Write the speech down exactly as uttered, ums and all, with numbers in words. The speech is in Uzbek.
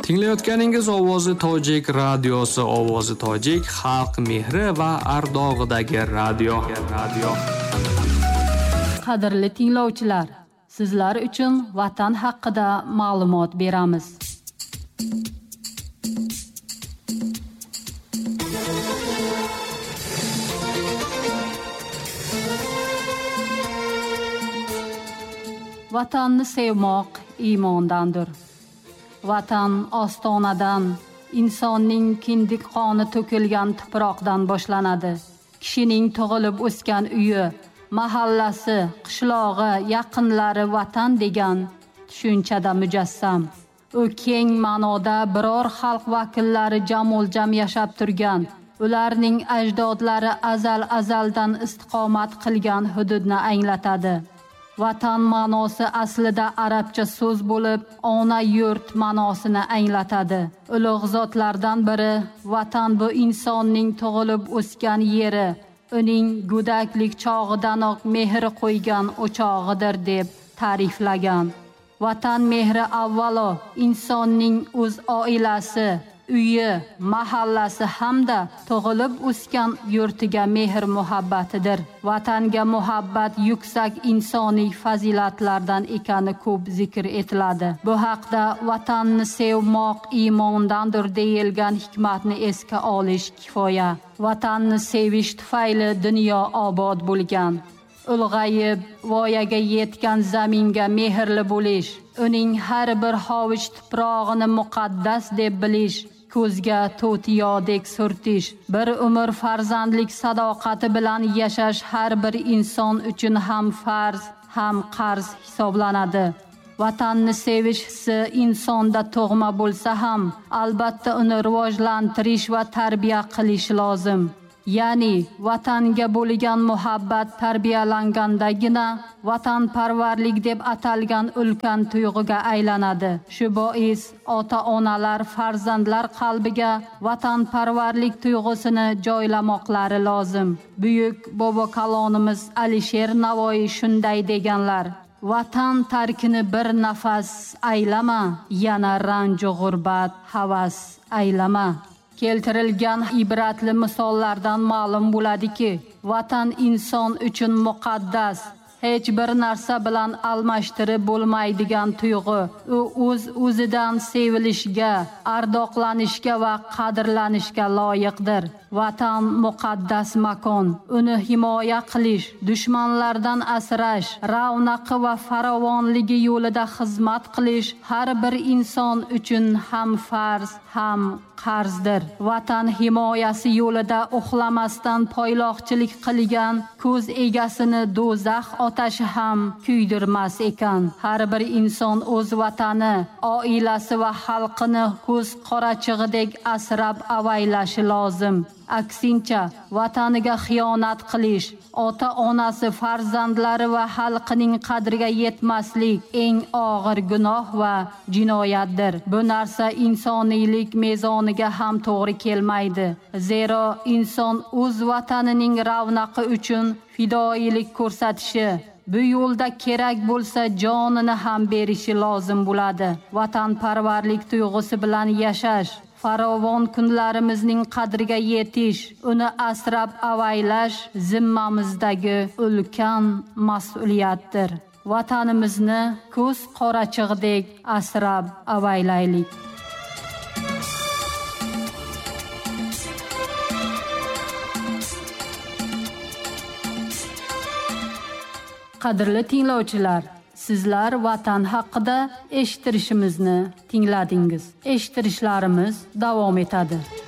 Tinglayotganingiz Ovozi Tojik radiosi, Ovozi Tojik xalq mehri va ardog'idagi radio. radio. Qadrli tinglovchilar, sizlar uchun vatan haqida ma'lumot beramiz. Vatanni sevmoq iymondandir. Vatan ostonadan, insonning kindik qoni to'kilgan tuproqdan boshlanadi. Kishining tug'ilib o'sgan uyi, mahallasi, qishlog'i, yaqinlari vatan degan tushunchada mujassam. U keng ma'noda biror xalq vakillari jamo'ljam yashab turgan, ularning ajdodlari azal-azaldan istiqomat qilgan hududni anglatadi. Vatan ma'nosi aslida arabcha so'z bo'lib, ona yurt ma'nosini anglatadi. Ulug' zotlardan biri vatan bu insonning tug'ilib o'sgan yeri, uning go'daklik chog'idanoq mehr qo'ygan o'chog'idir deb ta'riflagan. Vatan mehri avvalo insonning o'z oilasi, uyi, mahallasi hamda tug'ilib o'sgan yurtiga mehr muhabbatidir. Vatanga muhabbat yuksak insoniy fazilatlardan ekani ko'p zikr etiladi. Bu haqda vatanni sevmoq iymondandir deyilgan hikmatni esga olish kifoya. Vatanni sevish tufayli dunyo obod bo'lgan. Ulg'ayib, voyaga yetgan zaminga mehrli bo'lish, uning har bir hovich tuprog'ini muqaddas deb bilish, ko'zga to'tiyodek surtish, bir umr farzandlik sadoqati bilan yashash har bir inson uchun ham farz, ham qarz hisoblanadi. Vatanni sevish hissi insonda tug'ma bo'lsa ham, albatta uni rivojlantirish va tarbiya qilish lozim. Ya'ni vatanga bo'lgan muhabbat tarbiyalangandagina vatanparvarlik deb atalgan ulkan tuyg'uga aylanadi. Shu bois ota-onalar farzandlar qalbiga vatanparvarlik tuyg'usini joylamoqlari lozim. Buyuk bobo kalonimiz Alisher Navoiy shunday deganlar: Vatan tarkini bir nafas aylama, yana ranju g'urbat havas aylama. Keltirilgan ibratli misollardan ma'lum bo'ladiki, vatan inson uchun muqaddas, hech bir narsa bilan almashtirib bo'lmaydigan tuyg'u. U o'z o'zidan sevilishga, ardoqlanishga va qadrlanishga loyiqdir. Vatan muqaddas makon. Uni himoya qilish, dushmanlardan asrash, ravnaqi va farovonligi yo'lida xizmat qilish har bir inson uchun ham farz, ham qarzdir. Vatan himoyasi yo'lida uxlamasdan poyloqchilik qilgan ko'z egasini do'zax otashi ham kuydirmas ekan. Har bir inson o'z vatani, oilasi va xalqini ko'z qorachig'idek asrab avaylashi lozim. Aksincha, vataniga xiyonat qilish, ota-onasi, farzandlari va xalqining qadriga yetmaslik eng og'ir gunoh va jinoyatdir. Bu narsa insoniylik mezoniga ham to'g'ri kelmaydi. Zero inson o'z vatanining ravnaqi uchun fidoilik ko'rsatishi, bu yo'lda kerak bo'lsa jonini ham berishi lozim bo'ladi. Vatanparvarlik tuyg'usi bilan yashash, farovon kunlarimizning qadriga yetish, uni asrab avaylash zimmamizdagi ulkan mas'uliyatdir. Vatanimizni ko'z qorachig'idek asrab avaylaylik. Qadrli tinglovchilar, sizlar vatan haqida eshittirishimizni tingladingiz. Eshittirishlarimiz davom etadi.